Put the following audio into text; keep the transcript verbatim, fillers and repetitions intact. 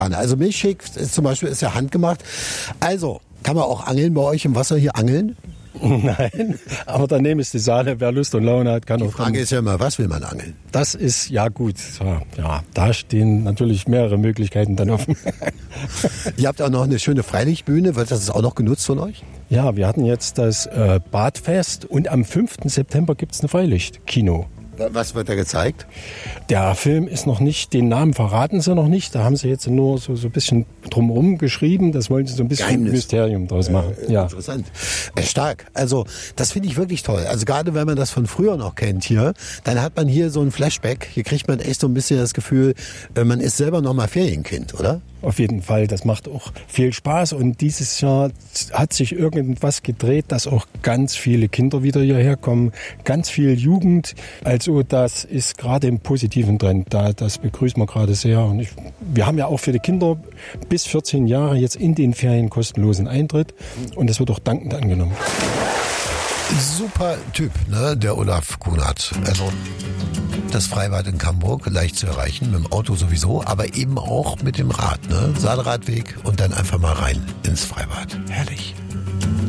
Also Milchshake ist zum Beispiel ist ja handgemacht. Also, kann man auch angeln bei euch im Wasser hier angeln? Nein, aber daneben ist die Saale. Wer Lust und Laune hat, kann die auch. Die Frage ist ja immer, was will man angeln? Das ist, ja gut, ja, da stehen natürlich mehrere Möglichkeiten dann offen. Ihr habt auch noch eine schöne Freilichtbühne. Wird das auch noch genutzt von euch? Ja, wir hatten jetzt das äh, Badfest und am fünften September gibt es ein Freilichtkino. Was wird da gezeigt? Der Film ist noch nicht, den Namen verraten sie noch nicht. Da haben sie jetzt nur so, so ein bisschen drumherum geschrieben. Das wollen sie so ein bisschen Geheimnis. Mysterium draus machen. Äh, ja. Interessant. Äh, stark. Also das finde ich wirklich toll. Also gerade wenn man das von früher noch kennt hier, dann hat man hier so ein Flashback. Hier kriegt man echt so ein bisschen das Gefühl, man ist selber noch mal Ferienkind, oder? Auf jeden Fall, das macht auch viel Spaß und dieses Jahr hat sich irgendwas gedreht, dass auch ganz viele Kinder wieder hierher kommen, ganz viel Jugend. Also das ist gerade im positiven Trend, da, das begrüßen wir gerade sehr. Und ich, wir haben ja auch für die Kinder bis vierzehn Jahre jetzt in den Ferien kostenlosen Eintritt und das wird auch dankend angenommen. Super Typ, ne, der Olaf Kunert. Also das Freibad in Camburg leicht zu erreichen, mit dem Auto sowieso, aber eben auch mit dem Rad, ne? Saalradweg und dann einfach mal rein ins Freibad. Herrlich.